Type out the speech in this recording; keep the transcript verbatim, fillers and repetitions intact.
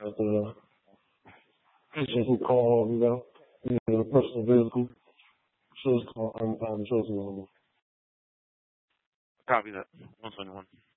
the patient who called about you know, the personal vehicle. Shows call, I'm, I'm chosen. Copy that. one seventy-one.